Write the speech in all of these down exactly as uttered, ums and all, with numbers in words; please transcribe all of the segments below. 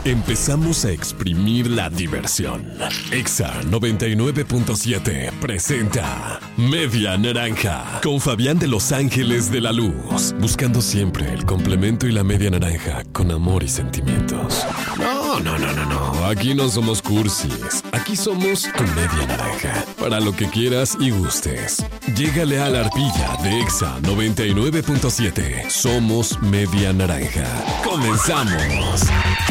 Empezamos a exprimir la diversión. Exa noventa y nueve punto siete presenta Media Naranja con Fabián de Los Ángeles de la Luz, buscando siempre el complemento y la media naranja con amor y sentimientos. No, no, no, no, no. Aquí no somos cursis. Aquí somos tu media naranja. Para lo que quieras y gustes. Llégale a la arpilla de Exa noventa y nueve punto siete. Somos Media Naranja. ¡Comenzamos!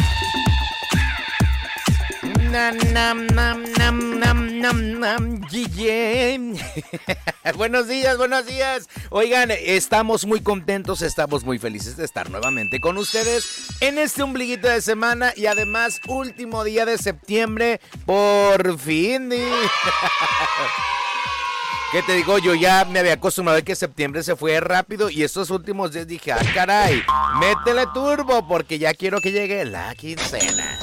Nam, nam, nam, nam, nam, nam, nam, yeah. Buenos días, buenos días. Oigan, estamos muy contentos, estamos muy felices de estar nuevamente con ustedes en este ombliguito de semana y además último día de septiembre, por fin. ¿Qué te digo? Yo ya me había acostumbrado a que septiembre se fue rápido y estos últimos días dije, ah, caray, métele turbo porque ya quiero que llegue la quincena.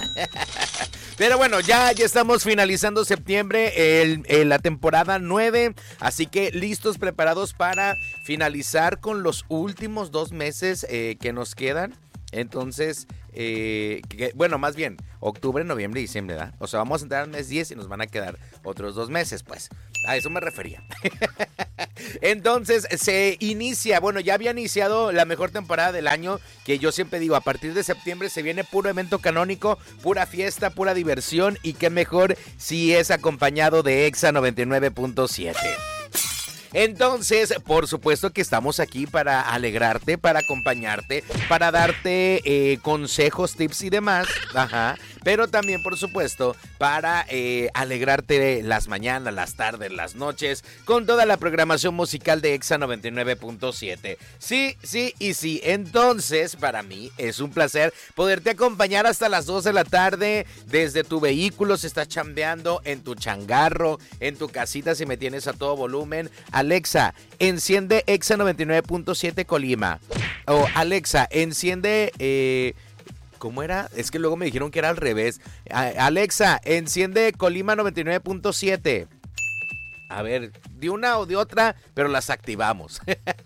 Pero bueno, ya, ya estamos finalizando septiembre, el, el, la temporada nueve, así que listos, preparados para finalizar con los últimos dos meses eh, que nos quedan. Entonces, eh, que, bueno, más bien, octubre, noviembre y diciembre, ¿verdad? O sea, vamos a entrar al mes diez y nos van a quedar otros dos meses, pues. A eso me refería. Entonces, se inicia, bueno, ya había iniciado la mejor temporada del año, que yo siempre digo, a partir de septiembre se viene puro evento canónico, pura fiesta, pura diversión, y qué mejor si es acompañado de Exa noventa y nueve punto siete. Entonces, por supuesto que estamos aquí para alegrarte, para acompañarte, para darte eh, consejos, tips y demás, ajá, pero también, por supuesto, para eh, alegrarte las mañanas, las tardes, las noches, con toda la programación musical de Exa noventa y nueve punto siete. Sí, sí y sí, entonces, para mí es un placer poderte acompañar hasta las dos de la tarde, desde tu vehículo, si estás chambeando, en tu changarro, en tu casita, si me tienes a todo volumen. Alexa, enciende Exa noventa y nueve punto siete Colima. O Alexa, enciende... Eh, ¿Cómo era? Es que luego me dijeron que era al revés. Alexa, enciende Colima noventa y nueve punto siete. A ver, de una o de otra, pero las activamos.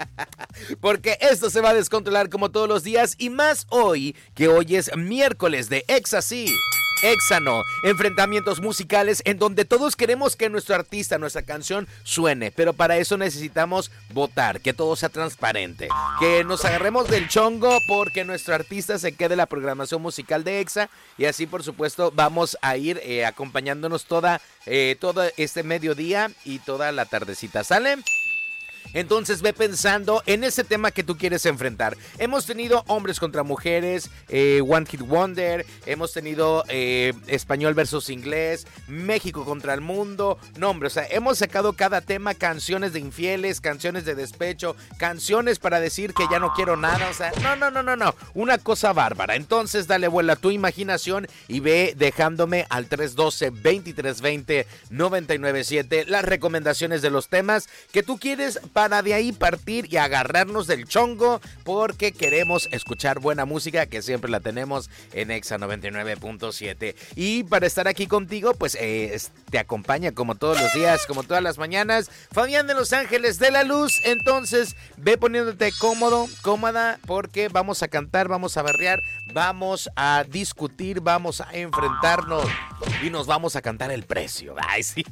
Porque esto se va a descontrolar como todos los días. Y más hoy, que hoy es miércoles de Exa Sí, Exa No, enfrentamientos musicales en donde todos queremos que nuestro artista, nuestra canción suene, pero para eso necesitamos votar, que todo sea transparente, que nos agarremos del chongo porque nuestro artista se quede en la programación musical de Exa y así por supuesto vamos a ir eh, acompañándonos toda, eh, todo este mediodía y toda la tardecita, ¿sale? Entonces ve pensando en ese tema que tú quieres enfrentar. Hemos tenido hombres contra mujeres, eh, One Hit Wonder, hemos tenido eh, español versus inglés, México contra el mundo. No, hombre, o sea, hemos sacado cada tema, canciones de infieles, canciones de despecho, canciones para decir que ya no quiero nada. O sea, no, no, no, no, no, una cosa bárbara. Entonces dale vuela a tu imaginación y ve dejándome al tres uno dos, veintitrés veinte, noventa y nueve siete las recomendaciones de los temas que tú quieres para Para de ahí partir y agarrarnos del chongo porque queremos escuchar buena música que siempre la tenemos en Exa noventa y nueve punto siete. Y para estar aquí contigo, pues eh, te acompaña como todos los días, como todas las mañanas, Fabián de Los Ángeles de la Luz. Entonces ve poniéndote cómodo, cómoda, porque vamos a cantar, vamos a berrear, vamos a discutir, vamos a enfrentarnos y nos vamos a cantar el precio. Ay, sí.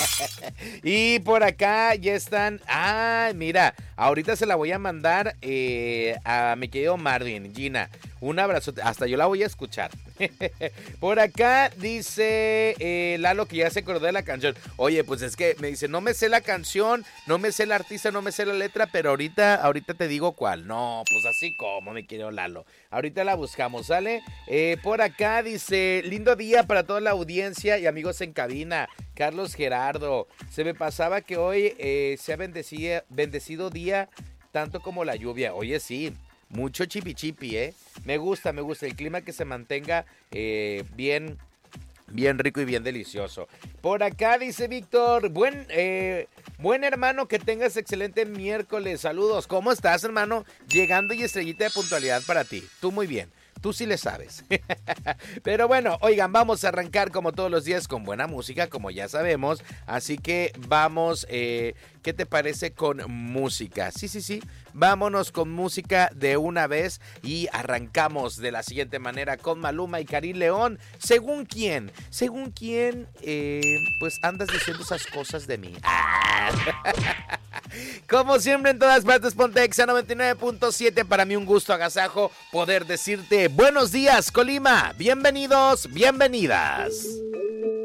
Y por acá ya están... Ah, mira, ahorita se la voy a mandar eh, a mi querido Marvin, Gina. Un abrazo, hasta yo la voy a escuchar. Por acá dice eh, Lalo que ya se acordó de la canción. Oye, pues es que me dice, no me sé la canción, no me sé el artista, no me sé la letra, pero ahorita, ahorita te digo cuál. No, pues así como, mi querido Lalo. Ahorita la buscamos, ¿sale? Eh, por acá dice, lindo día para toda la audiencia y amigos en cabina. Carlos Gerardo, se me pasaba que hoy eh, sea bendecido, bendecido día, tanto como la lluvia. Oye, sí. Mucho chipi chipi, ¿eh? Me gusta, me gusta el clima que se mantenga eh, bien, bien rico y bien delicioso. Por acá dice Víctor, buen, eh, buen hermano, que tengas excelente miércoles. Saludos, ¿cómo estás, hermano? Llegando y estrellita de puntualidad para ti. Tú muy bien. Tú sí le sabes. Pero bueno, oigan, vamos a arrancar como todos los días con buena música, como ya sabemos. Así que vamos, eh, ¿qué te parece con música? Sí, sí, sí, vámonos con música de una vez y arrancamos de la siguiente manera con Maluma y Karim León. ¿Según quién? ¿Según quién, eh, pues andas diciendo esas cosas de mí? Ah. Como siempre en todas partes, ponte Exa noventa y nueve punto siete. Para mí un gusto, agasajo, poder decirte buenos días, Colima. Bienvenidos, bienvenidas.